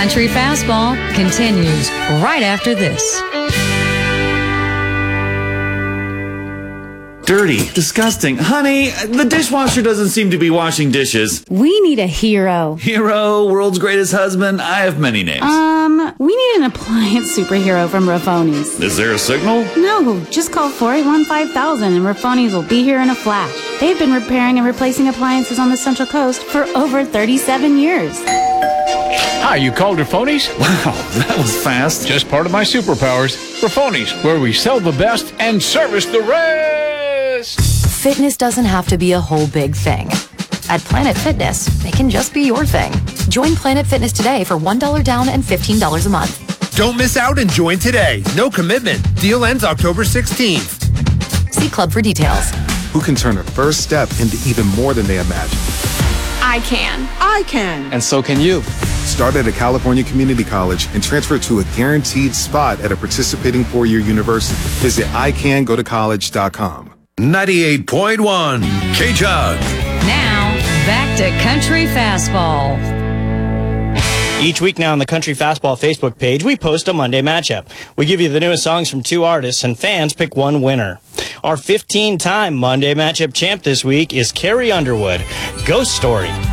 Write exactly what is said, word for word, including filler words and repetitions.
Country Fastball continues right after this. Dirty, disgusting. Honey, the dishwasher doesn't seem to be washing dishes. We need a hero. Hero, world's greatest husband. I have many names. Um, we need an appliance superhero from Raffoni's. Is there a signal? No, just call four eight one five thousand and Raffoni's will be here in a flash. They've been repairing and replacing appliances on the Central Coast for over thirty-seven years. Hi, you called Raffoni's? Wow, that was fast. Just part of my superpowers. Raffoni's, where we sell the best and service the rest. Fitness doesn't have to be a whole big thing. At Planet Fitness, it can just be your thing. Join Planet Fitness today for one dollar down and fifteen dollars a month. Don't miss out and join today. No commitment. Deal ends October sixteenth. See Club for details. Who can turn a first step into even more than they imagined? I can. I can. And so can you. Start at a California community college and transfer to a guaranteed spot at a participating four-year university. Visit I can go to college dot com. ninety-eight point one K-Jug. Now, back to Country Fastball. Each week now on the Country Fastball Facebook page, we post a Monday matchup. We give you the newest songs from two artists, and fans pick one winner. Our fifteen-time Monday matchup champ this week is Carrie Underwood, Ghost Story.